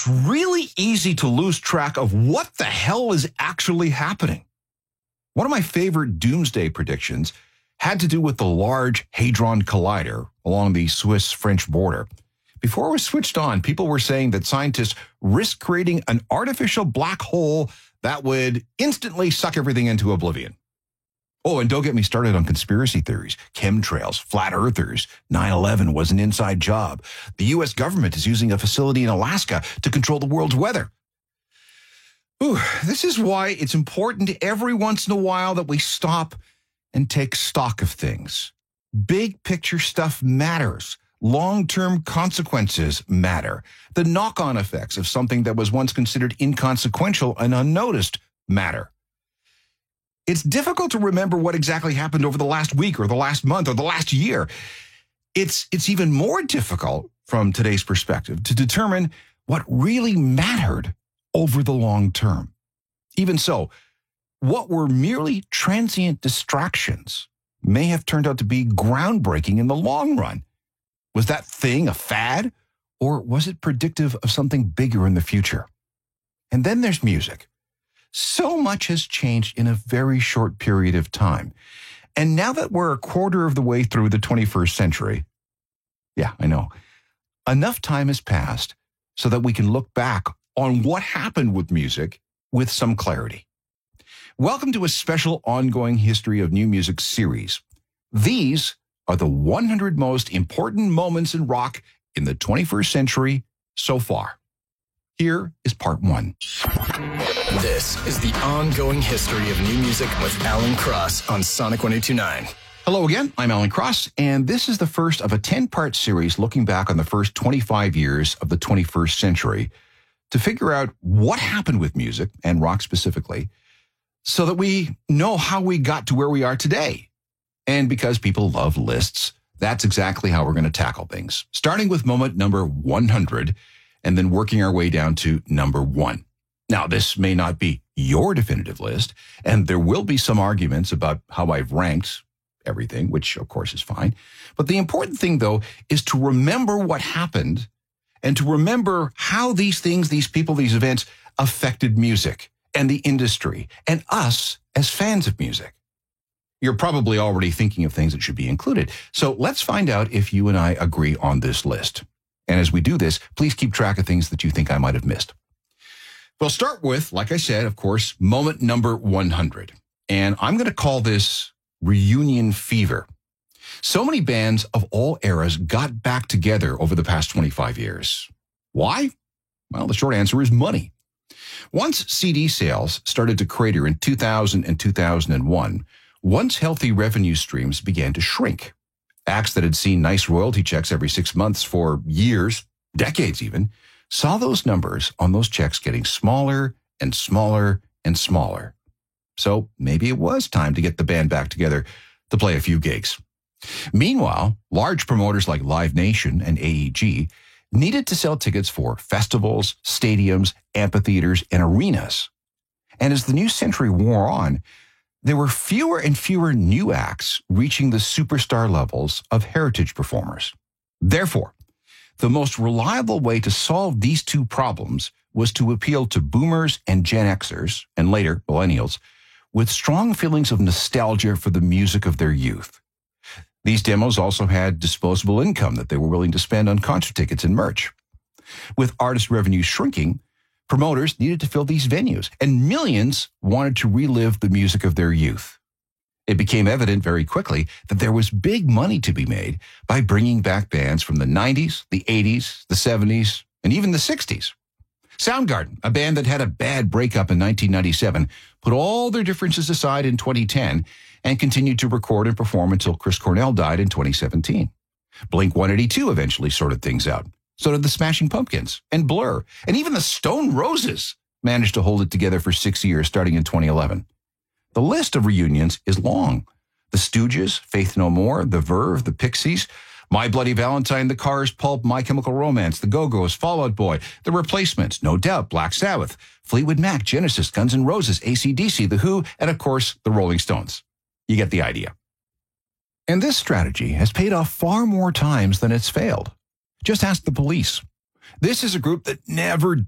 really easy to lose track of what the hell is actually happening. One of my favorite doomsday predictions had to do with the Large Hadron Collider along the Swiss-French border. Before it was switched on, people were saying that scientists risk creating an artificial black hole that would instantly suck everything into oblivion. Oh, and don't get me started on conspiracy theories, chemtrails, flat earthers, 9/11 was an inside job. The U.S. government is using a facility in Alaska to control the world's weather. Ooh, this is why it's important every once in a while that we stop and take stock of things. Big picture stuff matters. Long-term consequences matter. The knock-on effects of something that was once considered inconsequential and unnoticed matter. It's difficult to remember what exactly happened over the last week or the last month or the last year. It's even more difficult from today's perspective to determine what really mattered over the long term. Even so, what were merely transient distractions may have turned out to be groundbreaking in the long run. Was that thing a fad, or was it predictive of something bigger in the future? And then there's music. So much has changed in a very short period of time. And now that we're a quarter of the way through the 21st century, yeah, I know, enough time has passed so that we can look back on what happened with music with some clarity. Welcome to a special ongoing History of New Music series. These are the 100 most important moments in rock in the 21st century so far. Here is part one. This is the ongoing history of new music with Alan Cross on Sonic 1029. Hello again, I'm Alan Cross, and this is the first of a 10-part series looking back on the first 25 years of the 21st century to figure out what happened with music, and rock specifically, so that we know how we got to where we are today. And because people love lists, that's exactly how we're going to tackle things, starting with moment number 100, and then working our way down to number 1. Now, this may not be your definitive list, and there will be some arguments about how I've ranked everything, which of course is fine. But the important thing, though, is to remember what happened and to remember how these things, these people, these events affected music and the industry and us as fans of music. You're probably already thinking of things that should be included. So let's find out if you and I agree on this list. And as we do this, please keep track of things that you think I might have missed. We'll start with, like I said, of course, moment number 100. And I'm going to call this reunion fever. So many bands of all eras got back together over the past 25 years. Why? Well, the short answer is money. Once CD sales started to crater in 2000 and 2001, once healthy revenue streams began to shrink. Acts that had seen nice royalty checks every 6 months for years, decades even, saw those numbers on those checks getting smaller and smaller and smaller. So maybe it was time to get the band back together to play a few gigs. Meanwhile, large promoters like Live Nation and AEG needed to sell tickets for festivals, stadiums, amphitheaters, and arenas. And as the new century wore on, there were fewer and fewer new acts reaching the superstar levels of heritage performers. Therefore, the most reliable way to solve these two problems was to appeal to boomers and Gen Xers, and later millennials, with strong feelings of nostalgia for the music of their youth. These demos also had disposable income that they were willing to spend on concert tickets and merch. With artist revenues shrinking, promoters needed to fill these venues, and millions wanted to relive the music of their youth. It became evident very quickly that there was big money to be made by bringing back bands from the 90s, the 80s, the 70s, and even the 60s. Soundgarden, a band that had a bad breakup in 1997, put all their differences aside in 2010 and continued to record and perform until Chris Cornell died in 2017. Blink-182 eventually sorted things out. So did the Smashing Pumpkins and Blur, and even the Stone Roses managed to hold it together for 6 years starting in 2011. The list of reunions is long. The Stooges, Faith No More, The Verve, The Pixies, My Bloody Valentine, The Cars, Pulp, My Chemical Romance, The Go-Go's, Fall Out Boy, The Replacements, No Doubt, Black Sabbath, Fleetwood Mac, Genesis, Guns N' Roses, AC/DC, The Who, and of course, The Rolling Stones. You get the idea. And this strategy has paid off far more times than it's failed. Just ask the Police. This is a group that never